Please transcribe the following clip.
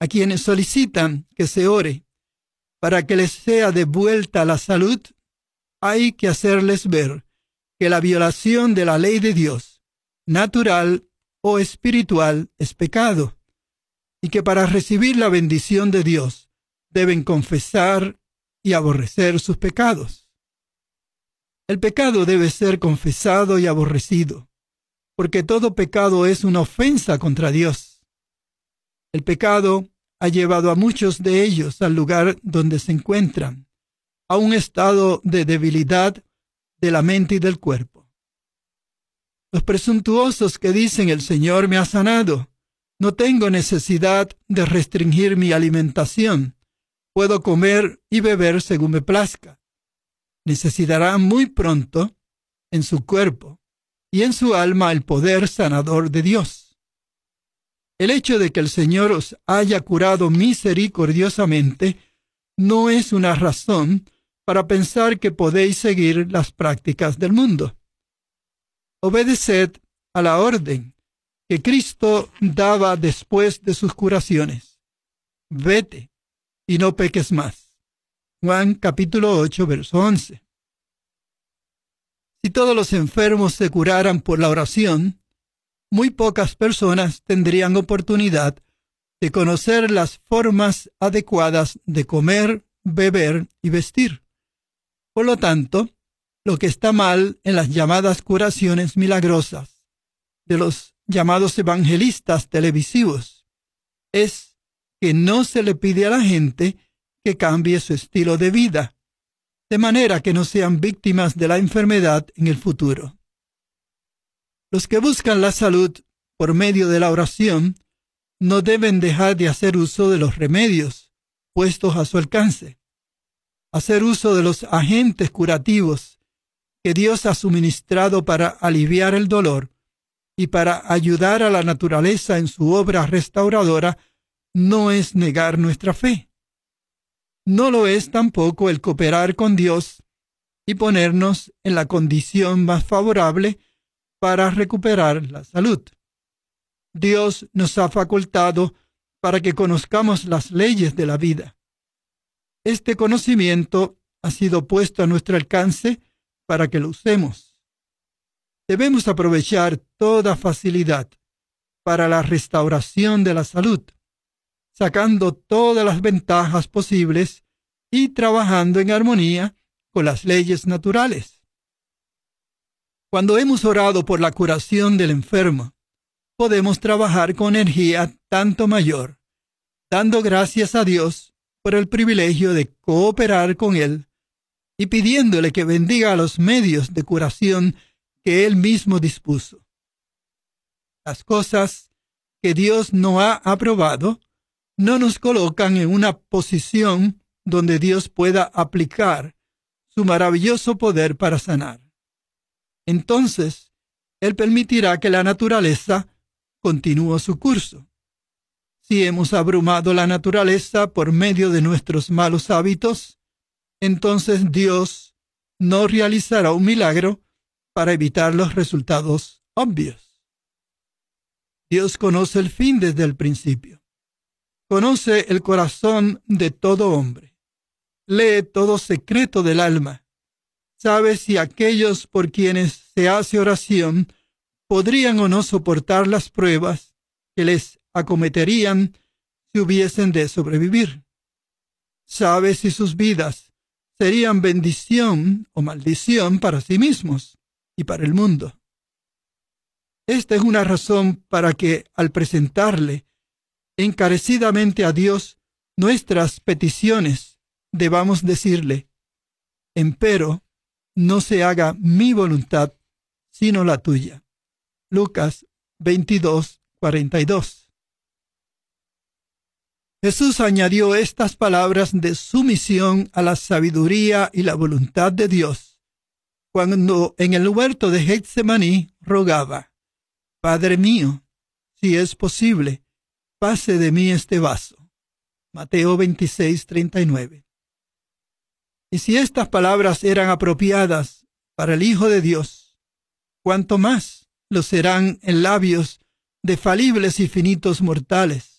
A quienes solicitan que se ore para que les sea devuelta la salud, hay que hacerles ver que la violación de la ley de Dios, natural o espiritual, es pecado, y que para recibir la bendición de Dios deben confesar y aborrecer sus pecados. El pecado debe ser confesado y aborrecido, porque todo pecado es una ofensa contra Dios. El pecado ha llevado a muchos de ellos al lugar donde se encuentran, a un estado de debilidad de la mente y del cuerpo. Los presuntuosos que dicen el Señor me ha sanado, no tengo necesidad de restringir mi alimentación, puedo comer y beber según me plazca. Necesitarán muy pronto en su cuerpo y en su alma el poder sanador de Dios. El hecho de que el Señor os haya curado misericordiosamente no es una razón para pensar que podéis seguir las prácticas del mundo. Obedeced a la orden que Cristo daba después de sus curaciones. Vete y no peques más. Juan capítulo 8, verso 11. Si todos los enfermos se curaran por la oración, muy pocas personas tendrían oportunidad de conocer las formas adecuadas de comer, beber y vestir. Por lo tanto, lo que está mal en las llamadas curaciones milagrosas de los llamados evangelistas televisivos es que no se le pide a la gente que cambie su estilo de vida, de manera que no sean víctimas de la enfermedad en el futuro. Los que buscan la salud por medio de la oración no deben dejar de hacer uso de los remedios puestos a su alcance, hacer uso de los agentes curativos que Dios ha suministrado para aliviar el dolor y para ayudar a la naturaleza en su obra restauradora no es negar nuestra fe. No lo es tampoco el cooperar con Dios y ponernos en la condición más favorable para recuperar la salud. Dios nos ha facultado para que conozcamos las leyes de la vida. Este conocimiento ha sido puesto a nuestro alcance para que lo usemos. Debemos aprovechar toda facilidad para la restauración de la salud, sacando todas las ventajas posibles y trabajando en armonía con las leyes naturales. Cuando hemos orado por la curación del enfermo, podemos trabajar con energía tanto mayor, dando gracias a Dios por el privilegio de cooperar con Él y pidiéndole que bendiga los medios de curación que Él mismo dispuso. Las cosas que Dios no ha aprobado no nos colocan en una posición donde Dios pueda aplicar su maravilloso poder para sanar. Entonces, Él permitirá que la naturaleza continúe su curso. Si hemos abrumado la naturaleza por medio de nuestros malos hábitos, entonces Dios no realizará un milagro para evitar los resultados obvios. Dios conoce el fin desde el principio. Conoce el corazón de todo hombre. Lee todo secreto del alma. Sabe si aquellos por quienes se hace oración podrían o no soportar las pruebas que les acometerían si hubiesen de sobrevivir. Sabe si sus vidas serían bendición o maldición para sí mismos y para el mundo. Esta es una razón para que, al presentarle encarecidamente a Dios nuestras peticiones, debamos decirle: empero, no se haga mi voluntad, sino la tuya. Lucas 22:42. Jesús añadió estas palabras de sumisión a la sabiduría y la voluntad de Dios cuando en el huerto de Getsemaní rogaba: Padre mío, si es posible, pase de mí este vaso. Mateo 26:39. Y si estas palabras eran apropiadas para el Hijo de Dios, cuánto más lo serán en labios de falibles y finitos mortales.